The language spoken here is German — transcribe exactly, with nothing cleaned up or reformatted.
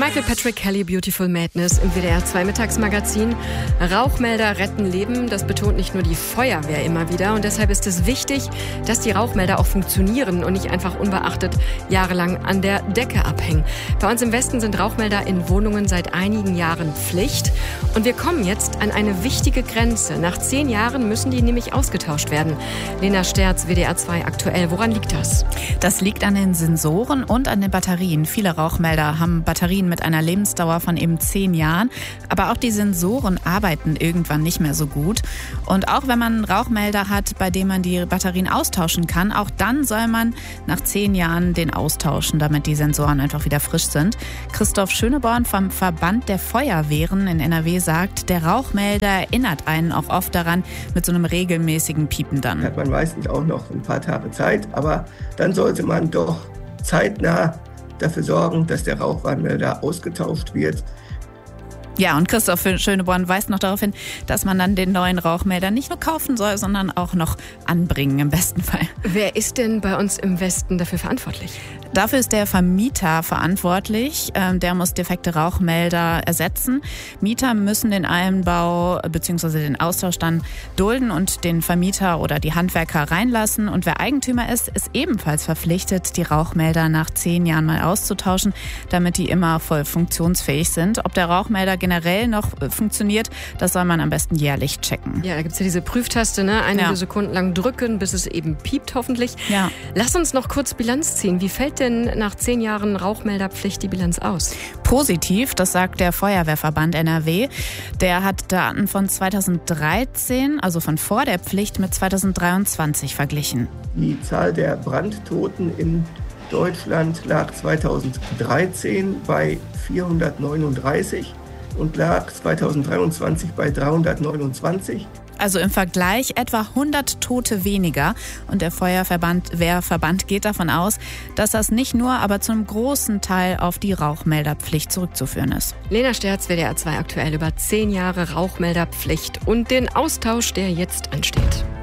Michael Patrick Kelly, Beautiful Madness im W D R zwei Mittagsmagazin. Rauchmelder retten Leben, das betont nicht nur die Feuerwehr immer wieder. Und deshalb ist es wichtig, dass die Rauchmelder auch funktionieren und nicht einfach unbeachtet jahrelang an der Decke abhängen. Bei uns im Westen sind Rauchmelder in Wohnungen seit einigen Jahren Pflicht. Und wir kommen jetzt an eine wichtige Grenze. Nach zehn Jahren müssen die nämlich ausgetauscht werden. Lena Sterz, W D R zwei aktuell. Woran liegt das? Das liegt an den Sensoren und an den Batterien. Viele Rauchmelder haben Batterien mit einer Lebensdauer von eben zehn Jahren. Aber auch die Sensoren arbeiten irgendwann nicht mehr so gut. Und auch wenn man einen Rauchmelder hat, bei dem man die Batterien austauschen kann, auch dann soll man nach zehn Jahren den austauschen, damit die Sensoren einfach wieder frisch sind. Christoph Schöneborn vom Verband der Feuerwehren in N R W sagt, der Rauchmelder erinnert einen auch oft daran mit so einem regelmäßigen Piepen dann. Hat man meistens auch noch ein paar Tage Zeit, aber dann sollte man doch zeitnah dafür sorgen, dass der Rauchwarnmelder ausgetauscht wird. Ja, und Christoph Schöneborn weist noch darauf hin, dass man dann den neuen Rauchmelder nicht nur kaufen soll, sondern auch noch anbringen im besten Fall. Wer ist denn bei uns im Westen dafür verantwortlich? Dafür ist der Vermieter verantwortlich. Der muss defekte Rauchmelder ersetzen. Mieter müssen den Einbau bzw. den Austausch dann dulden und den Vermieter oder die Handwerker reinlassen. Und wer Eigentümer ist, ist ebenfalls verpflichtet, die Rauchmelder nach zehn Jahren mal auszutauschen, damit die immer voll funktionsfähig sind. Ob der Rauchmelder generell noch funktioniert, das soll man am besten jährlich checken. Ja, da gibt es ja diese Prüftaste, ne? Einige ja. Sekunden lang drücken, bis es eben piept hoffentlich. Ja. Lass uns noch kurz Bilanz ziehen. Wie fällt denn nach zehn Jahren Rauchmelderpflicht die Bilanz aus? Positiv, das sagt der Feuerwehrverband N R W. Der hat Daten von zweitausenddreizehn, also von vor der Pflicht, mit zweitausenddreiundzwanzig verglichen. Die Zahl der Brandtoten in Deutschland lag zweitausenddreizehn bei vierhundertneununddreißig und lag zweitausenddreiundzwanzig bei dreihundertneunundzwanzig. Also im Vergleich etwa hundert Tote weniger. Und der Feuerverband Wehrverband geht davon aus, dass das nicht nur, aber zu einem großen Teil auf die Rauchmelderpflicht zurückzuführen ist. Lena Sterz, W D R zwei aktuell über zehn Jahre Rauchmelderpflicht und den Austausch, der jetzt ansteht.